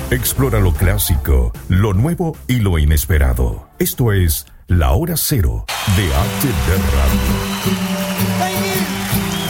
Explora lo clásico, lo nuevo y lo inesperado. Esto es La Hora Cero de HT Radio.